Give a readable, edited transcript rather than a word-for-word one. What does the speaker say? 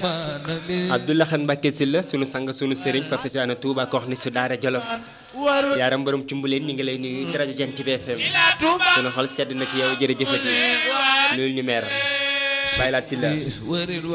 Abdoulaye Khan Mbacké Sylla sunu sang sunu sëriñ fa fetiana Touba ko wax ni su daara Jolof yaaram borom cumbuleen ñi ngi lay nuyu ci rajo Jant bi FM sunu xol sedd na ci yow jërëjëfati nuyul ñu meer Baylaat Sylla